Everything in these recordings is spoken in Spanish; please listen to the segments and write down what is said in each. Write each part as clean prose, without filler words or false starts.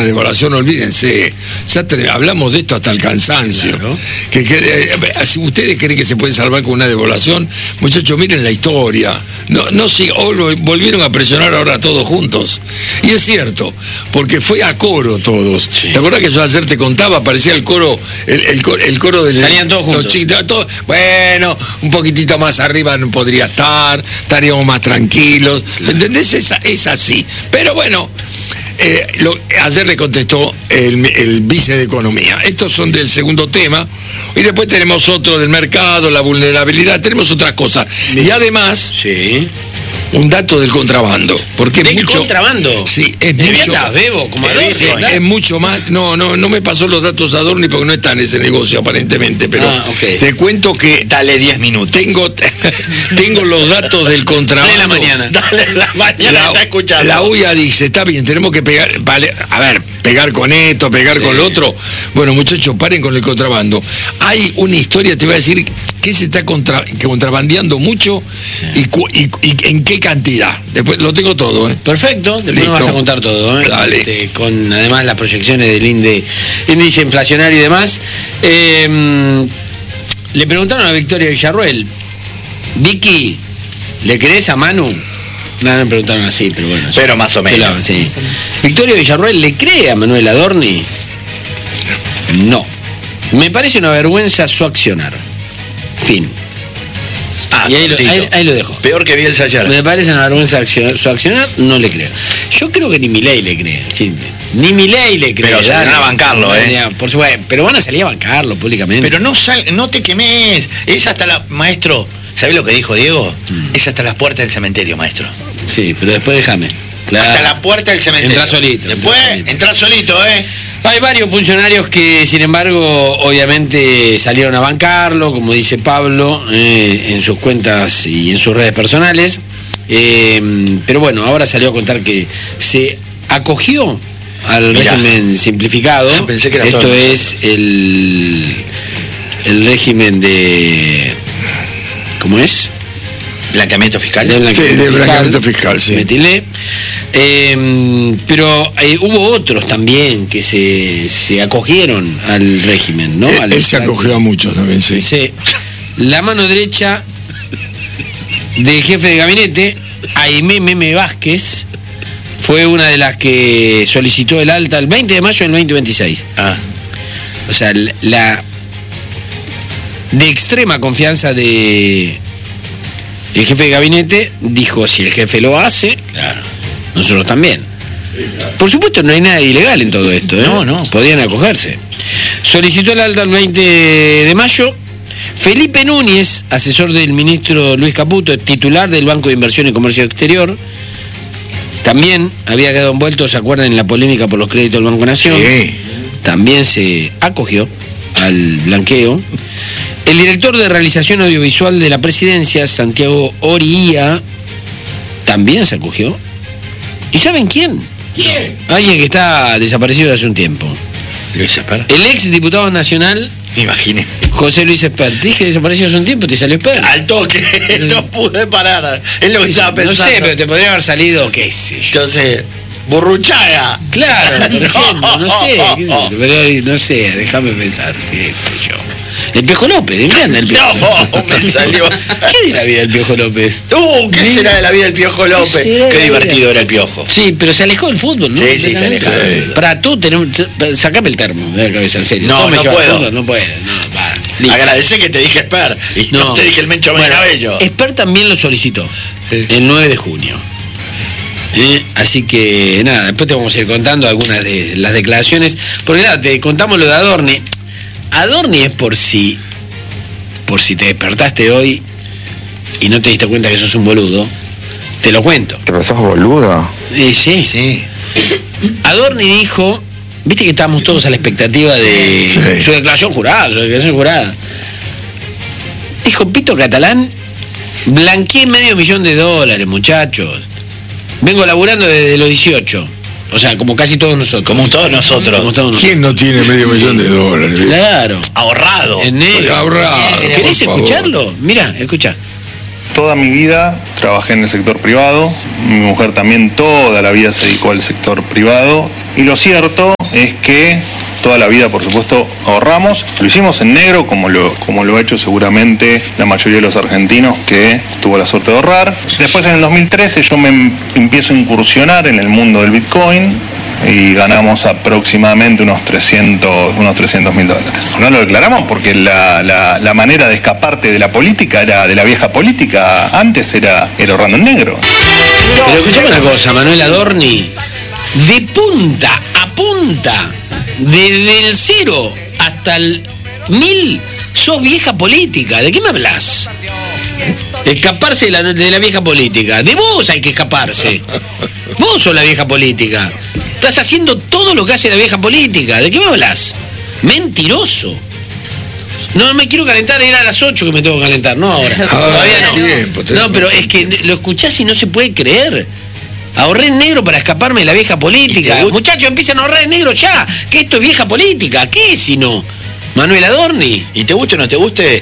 devaluación, olvídense. Ya hablamos de esto hasta el cansancio. Claro. Si ustedes creen que se puede salvar con una devaluación, muchachos, miren la historia. No sí, volvieron a presionar ahora todos juntos. Y es cierto, porque fue a coro todos. Sí. ¿Te acuerdas que yo ayer te contaba? Parecía el coro, el coro de salían todos juntos. Los chicos, todos, bueno, un poquitito más arriba no podría estar, estaríamos más tranquilos. Claro. ¿Entendés? Es así. Pero bueno, ayer le contestó el vice de Economía. Estos son del segundo tema. Y después tenemos otro del mercado, la vulnerabilidad, tenemos otras cosas. Y además, sí, un dato del contrabando. Porque ¿del contrabando? Sí, es mucho. Bebo, como es mucho más. No me pasó los datos Adorni porque no está en ese negocio aparentemente, pero okay. Te cuento que. Dale 10 minutos. Tengo los datos del contrabando. Dale la mañana. Dale la mañana, está escuchando. La UIA dice, está bien, tenemos que pegar, pegar con esto, pegar con lo otro. Bueno, muchachos, paren con el contrabando. Hay una historia, te voy a decir, que se está contrabandeando mucho, sí, y en qué cantidad. Después lo tengo todo, Perfecto, después nos vas a contar todo, Dale. Con además las proyecciones del índice inflacionario y demás. Le preguntaron a Victoria Villarruel, Vicky, ¿le crees a Manu? Nada, me preguntaron así, pero bueno. Pero más o menos. Sí. Victoria Villarruel, ¿le cree a Manuel Adorni? No. Me parece una vergüenza su accionar. Fin. Y ahí lo dejo. Peor que Bielsa ayer. Me parece una vergüenza su accionar, no le creo. Yo creo que ni Milei le cree. Ni Milei le cree. Pero se van a bancarlo, Por supuesto, pero van a salir a bancarlo públicamente. Pero no te quemes. Es hasta maestro, ¿sabés lo que dijo Diego? Es hasta las puertas del cementerio, maestro. Sí, pero después déjame. Claro. Hasta la puerta del cementerio. Entrá solito. Después, entrá solito, Hay varios funcionarios que, sin embargo, obviamente salieron a bancarlo, como dice Pablo, en sus cuentas y en sus redes personales. Pero bueno, ahora salió a contar que se acogió al régimen simplificado. Pensé que era Esto es el régimen de... ¿Cómo es? ¿Blanqueamiento fiscal? De blanqueamiento fiscal, sí. Metilé. Pero hubo otros también que se acogieron al régimen, ¿no? Él se acogió a muchos también, sí. Sí. La mano derecha del jefe de gabinete, Aimé Meme Vázquez, fue una de las que solicitó el alta el 20 de mayo del 2026. O sea, la de extrema confianza de el jefe de gabinete dijo, si el jefe lo hace, claro, nosotros también. Por supuesto, no hay nada ilegal en todo esto, No. Podían acogerse. Solicitó el alta el 20 de mayo. Felipe Núñez, asesor del ministro Luis Caputo, titular del Banco de Inversión y Comercio Exterior, también había quedado envuelto, ¿se acuerdan?, en la polémica por los créditos del Banco Nación. Sí. También se acogió al blanqueo. El director de realización audiovisual de la presidencia, Santiago Oria, también se acogió. ¿Y saben quién? ¿Quién? Alguien que está desaparecido hace un tiempo. Luis Espert. El ex diputado nacional, Me imaginé. José Luis Espert. Dije desaparecido hace un tiempo, te salió Espert. Al toque, no pude parar. Es lo que estaba pensando. No sé, pero te podría haber salido, qué sé yo. Entonces, Burruchaga. Claro, por ejemplo, no sé, déjame pensar, qué sé yo. El Piojo López, ¿entiendes? El Piojo. No, me salió. ¿Qué de la vida del Piojo López? ¿Qué será de la vida del Piojo López? Qué divertido era el Piojo. Sí, pero se alejó del fútbol, ¿no? Sí, se alejó. Para tú, sacame el termo de la cabeza, en serio. No puedo. No puede, no, Agradecé que te dije Espert y no te dije el Mencho Menabello. Espert también lo solicitó, el 9 de junio. Así que nada, después te vamos a ir contando algunas de las declaraciones, porque nada, te contamos lo de Adorni. Adorni es por si te despertaste hoy y no te diste cuenta que sos un boludo, te lo cuento. ¿Pero sos boludo? Sí. Adorni dijo, viste que estábamos todos a la expectativa de su declaración jurada. Dijo, Pito Catalán, blanqueé $500,000, muchachos. Vengo laburando desde los 18. O sea, como casi todos nosotros. Como todos nosotros. ¿Quién no tiene $500,000? Claro. Ahorrado. En negro. Ahorrado. ¿Querés escucharlo? Mira, escucha. Toda mi vida trabajé en el sector privado. Mi mujer también toda la vida se dedicó al sector privado. Y lo cierto es que toda la vida, por supuesto, ahorramos. Lo hicimos en negro, como lo ha hecho seguramente la mayoría de los argentinos que tuvo la suerte de ahorrar. Después, en el 2013, yo me empiezo a incursionar en el mundo del Bitcoin y ganamos aproximadamente unos 300.000 dólares. No lo declaramos porque la manera de escaparte de la política de la vieja política, antes era ahorrando en negro. Pero escuchame una cosa, Manuel Adorni, de punta a punta, desde el 0 hasta el 1000, sos vieja política. ¿De qué me hablas? Escaparse de la vieja política. De vos hay que escaparse. Vos sos la vieja política. Estás haciendo todo lo que hace la vieja política. ¿De qué me hablas? Mentiroso. No me quiero calentar, era a las 8 que me tengo que calentar, no ahora. Todavía no. No, pero es que lo escuchás y no se puede creer. Ahorré en negro para escaparme de la vieja política. Muchachos, empiezan a ahorrar en negro ya. Que esto es vieja política. ¿Qué es si no? Manuel Adorni. Y te guste o no te guste,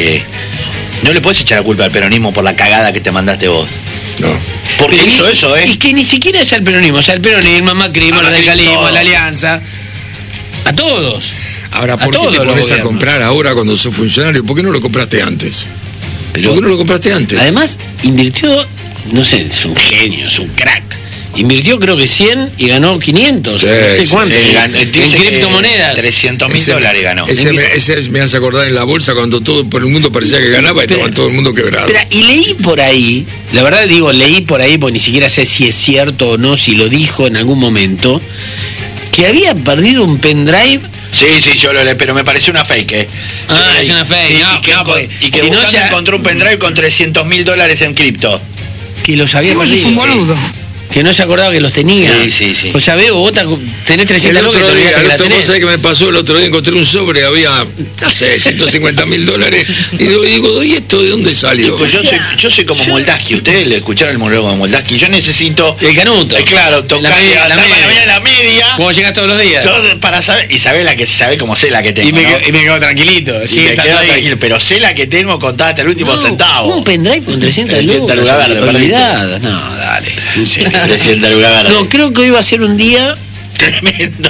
no le puedes echar la culpa al peronismo por la cagada que te mandaste vos. No. Porque hizo eso, Y que ni siquiera es el peronismo, o sea, el peronismo, el macrismo, el radicalismo, la alianza. A todos. Ahora, ¿por qué te pones a comprar ahora cuando sos funcionario? ¿Por qué no lo compraste antes? ¿Por qué no lo compraste antes? Además, invirtió, no sé, es un genio, es un crack. Invirtió creo que 100 y ganó 500, no sé cuánto. En criptomonedas. 300.000 dólares ganó. Ese me hace acordar en la bolsa cuando todo por el mundo parecía que ganaba y estaba todo el mundo quebrado. Y leí por ahí, la verdad digo, leí por ahí porque ni siquiera sé si es cierto o no, si lo dijo en algún momento, que había perdido un pendrive. Sí, yo lo leí, pero me pareció una fake, es una fake. Y que buscando encontró un pendrive con 300.000 dólares en cripto. Que los había perdido. Es un boludo. Que no se acordaba que los tenía. Sí. O sea, veo, vos tenés 300 el otro día, ¿sabés qué me pasó? El otro día encontré un sobre, había, no sé, 150.000 dólares. Y digo, ¿y esto de dónde salió? Pues yo soy como Moldaski. Ustedes le escucharon el monólogo de Moldaski. Yo necesito... El canuto. Claro, tocar la media. ¿Cómo llegas todos los días? Todo para saber, y saber la que sabe como sé la que tengo. Y me quedo tranquilito. Y me quedo tranquilo, pero sé la que tengo contada hasta el último centavo. Un pendrive con 300 lucas. Olvidada. No, dale. 300 lucas verdes. No, creo que hoy va a ser un día tremendo.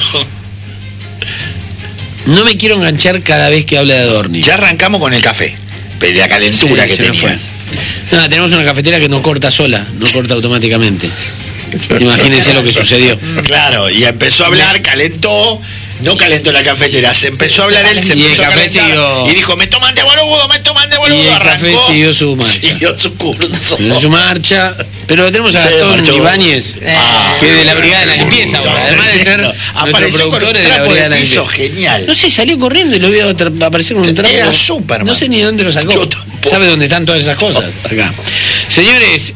No me quiero enganchar cada vez que hable de Adorni. Ya arrancamos con el café, de la calentura que tenías. No, tenemos una cafetera que no corta sola, no corta automáticamente. Imagínense lo que sucedió. Claro, y empezó a hablar, calentó. No calentó la cafetera, se empezó a hablar él, se empezó a calentar y dijo, me toman de boludo. Y el café siguió su marcha. Siguió su curso. Siguió su marcha. Pero tenemos a Gastón Ibáñez, que es de la Brigada de la Limpieza ahora, además de ser nuestro productor de la Brigada de la Limpieza. Genial. No sé, salió corriendo y lo vio aparecer con un trapo. Era Superman. No sé ni de dónde lo sacó. ¿Sabe dónde están todas esas cosas? Acá. Señores,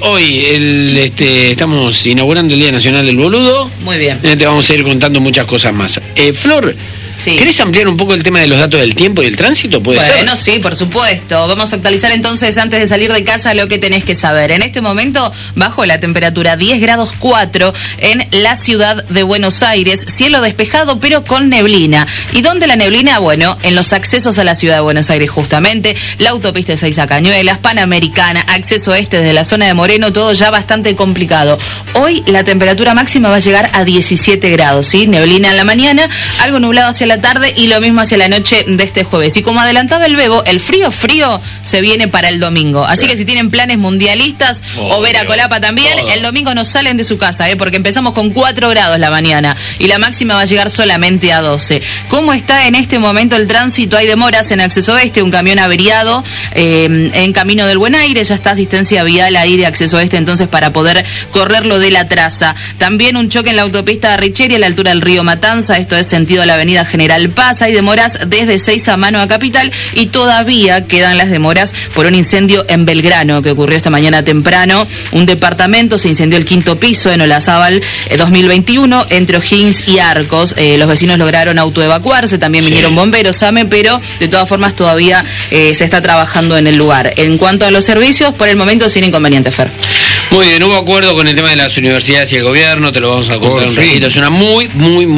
hoy estamos inaugurando el Día Nacional del Boludo. Muy bien. Te vamos a ir contando muchas cosas más. Flor, sí. ¿Querés ampliar un poco el tema de los datos del tiempo y el tránsito? ¿Puede ser? Bueno, sí, por supuesto. Vamos a actualizar entonces, antes de salir de casa, lo que tenés que saber. En este momento, bajo la temperatura 10 grados 4 en la ciudad de Buenos Aires. Cielo despejado, pero con neblina. ¿Y dónde la neblina? Bueno, en los accesos a la ciudad de Buenos Aires, justamente. La autopista de 6 a Cañuelas, Panamericana, acceso este desde la zona de Moreno, todo ya bastante complicado. Hoy la temperatura máxima va a llegar a 17 grados, ¿sí? Neblina en la mañana, algo nublado hacia la tarde y lo mismo hacia la noche de este jueves. Y como adelantaba el Bebo, el frío se viene para el domingo. Así que si tienen planes mundialistas o ver a Colapa también, el domingo no salen de su casa, porque empezamos con 4 grados la mañana y la máxima va a llegar solamente a 12. ¿Cómo está en este momento el tránsito? Hay demoras en acceso oeste, un camión averiado en camino del Buen Aire, ya está asistencia vial ahí de acceso oeste, entonces para poder correrlo de la traza. También un choque en la autopista de Richeri a la altura del río Matanza, esto es sentido a la avenida General Paz. Hay demoras desde Seiza a Mano a Capital y todavía quedan las demoras por un incendio en Belgrano que ocurrió esta mañana temprano. Un departamento se incendió el 5º piso en Olazábal 2021 entre O'Higgins y Arcos. Los vecinos lograron autoevacuarse, también vinieron bomberos, SAME, pero de todas formas todavía se está trabajando en el lugar. En cuanto a los servicios, por el momento sin inconveniente, Fer. Muy bien, hubo acuerdo con el tema de las universidades y el gobierno, te lo vamos a contar un ratito. Es una muy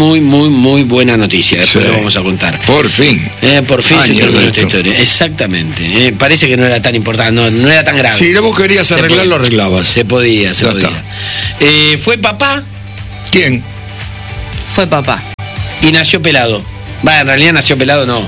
buena noticia, después lo vamos a contar. Por fin. Por fin se terminó esta historia. Exactamente. Parece que no era tan importante, no era tan grave. Si vos querías arreglar, lo arreglabas. Se podía. ¿Fue papá? ¿Quién? Fue papá. y nació pelado. Va, en realidad nació pelado, no.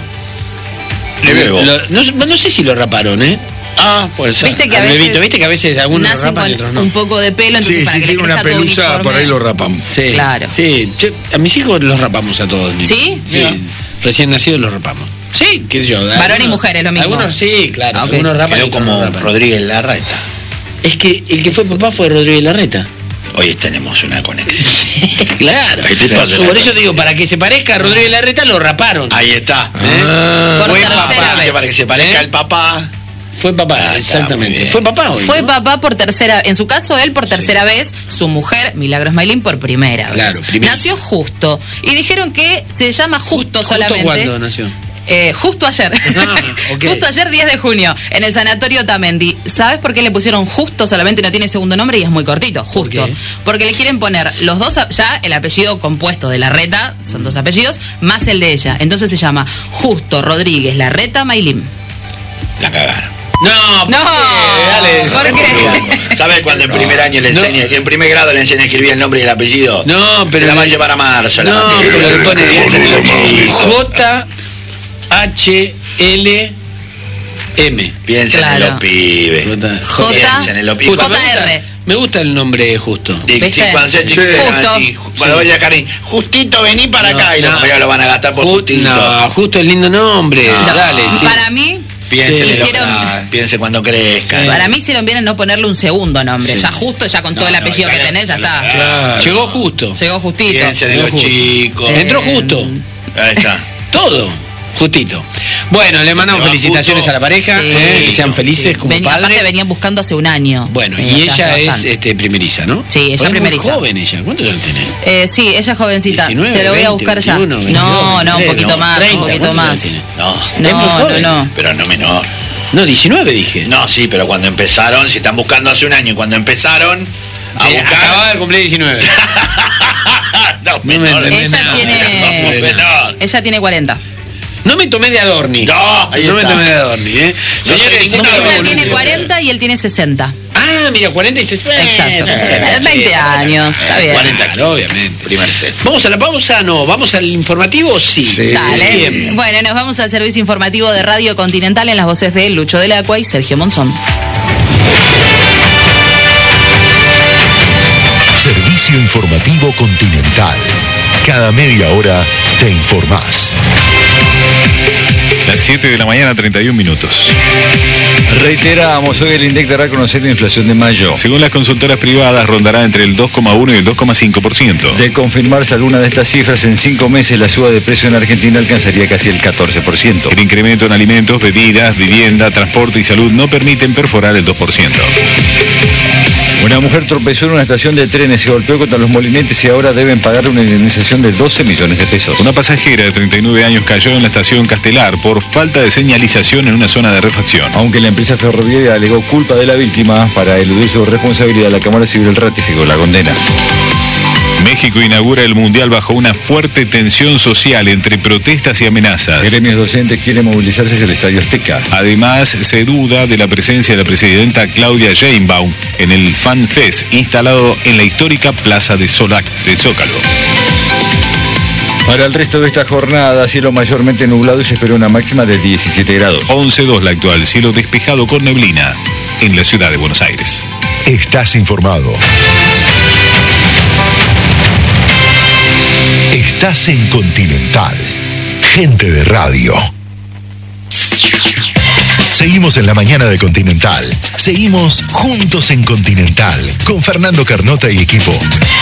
No sé si lo raparon, ¿eh? Puede ser. Viste que a veces algunos nacen rapan con y otros no. un poco de pelo, entonces para que tiene le una crezca todo pelusa, uniforme. por ahí lo rapan. Sí, Claro. Sí, a mis hijos los rapamos a todos. ¿Sí? Sí, recién nacidos los rapamos. Sí, qué sé yo. Varón y mujer es lo mismo. Algunos sí, claro. Ok. Algunos rapan y Quedó otros como no rapan. Rodríguez Larreta. Es que el que fue papá fue Rodríguez Larreta. Hoy tenemos una conexión. Claro. Ahí te pasó. Por eso te digo, para que se parezca a Rodríguez Larreta lo raparon. Ahí está. Por Fue tercera papá, vez. que para que se parezca al papá. Fue papá, Está muy exactamente. bien. Fue papá hoy. Fue ¿no? papá por tercera, en su caso él por tercera vez, su mujer Milagros Maylin por primera vez. Claro, primero. Nació justo y dijeron que se llama justo solamente. ¿Cuándo nació? Justo ayer. Ok. Justo ayer 10 de junio en el sanatorio Tamendi. ¿Sabes por qué le pusieron justo solamente? No tiene segundo nombre y es muy cortito, justo. qué? Porque le quieren poner los dos, ya el apellido compuesto de Larreta, son dos apellidos, más el de ella. Entonces se llama Justo Rodríguez Larreta Maylin. La cagaron. No, No, Dale. ¿por qué? ¿Sabes cuando en primer año le enseña, en primer grado le enseña a escribir el nombre y el apellido? No, pero Se la va a le- llevar a marzo. la No, materia. pero le pone Piensen en los chicos. JHLM. Piensen en Claro. los pibes. Piensen en los pibes. J- JR. Me gusta el nombre justo. Y ¿Viste? si cuando sea chiquito, Justo. así, cuando vaya Karin, justito vení para acá y los no. compañeros lo van a gastar por justito. No, justo el lindo nombre. No. Dale, sí. Para mí, Piensen en hicieron- piensen cuando crezcan. para mí hicieron bien en no ponerle un segundo nombre. Sí. Ya justo, ya con No, todo el no, apellido que claro, tenés, ya claro. está. Claro. Llegó justo. Llegó justito. Piensen en los Justo. chicos. Entró justo. Ahí está. Todo. Justito. Bueno, le mandamos Entró felicitaciones justo. a la pareja, Sí. que sean felices como Aparte padres. venían buscando hace un año. Bueno, Ya y hace ella es bastante. primeriza, ¿no? Sí, ella Porque es primeriza. muy joven ella. ¿Cuántos años tiene? Sí, ella es jovencita. 19, Te lo voy a 20, buscar 21, ya. 22, No, un 23, poquito más, 30, un poquito ¿cuántos más. años tiene? No, Es muy No, joven. no. pero no menor. No, 19 dije. No, sí, pero cuando empezaron, si están buscando hace un año, y cuando empezaron a Sí, buscar. acababa de cumplir 19. No, me menor. entendés Ella nada. tiene. No, menor. Ella tiene 40. No me tomé de Adorni. No, ahí No me está. tomé de Adorni, ¿eh? No soy Señores, ninguna esta Ella Adorni. tiene 40 y él tiene 60. Ah, mira, 40 y 60. Exacto. 20 años, está bien. 40 Claro, obviamente. Primer set. ¿Vamos a la pausa? No. ¿Vamos al informativo? Sí. Sí. Dale. Bien. Bueno, nos vamos al servicio informativo de Radio Continental en las voces de Lucho del Acua y Sergio Monzón. Servicio informativo Continental. Cada media hora te informás. Las 7 de la mañana, 31 minutos. Reiteramos, hoy el INDEC dará a conocer la inflación de mayo. Según las consultoras privadas, rondará entre el 2,1 y el 2,5%. De confirmarse alguna de estas cifras, en 5 meses la suba de precio en Argentina alcanzaría casi el 14%. El incremento en alimentos, bebidas, vivienda, transporte y salud no permiten perforar el 2%. Una mujer tropezó en una estación de trenes, se golpeó contra los molinetes y ahora deben pagar una indemnización de 12 millones de pesos. Una pasajera de 39 años cayó en la estación Castelar por falta de señalización en una zona de refacción. Aunque la empresa ferroviaria alegó culpa de la víctima, para eludir su responsabilidad, la Cámara Civil ratificó la condena. México inaugura el Mundial bajo una fuerte tensión social entre protestas y amenazas. Gremios docentes quieren movilizarse hacia el Estadio Azteca. Además, se duda de la presencia de la presidenta Claudia Sheinbaum en el Fan Fest instalado en la histórica Plaza de Zócalo. Para el resto de esta jornada, cielo mayormente nublado y se espera una máxima de 17 grados. 11.2 la actual, cielo despejado con neblina en la ciudad de Buenos Aires. Estás informado. Estás en Continental. Gente de radio. Seguimos en la mañana de Continental. Seguimos juntos en Continental con Fernando Carnota y equipo.